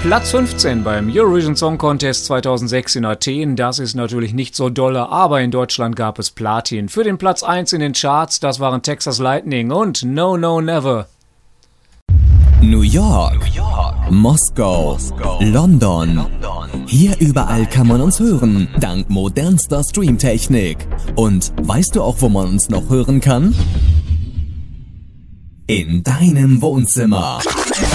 Platz 15 beim Eurovision Song Contest 2006 in Athen. Das ist natürlich nicht so dolle, aber in Deutschland gab es Platin. Für den Platz 1 in den Charts, das waren Texas Lightning und No No Never. New York, Moskau, London. Hier überall kann man uns hören, dank modernster Streamtechnik. Und weißt du auch, wo man uns noch hören kann? In deinem Wohnzimmer.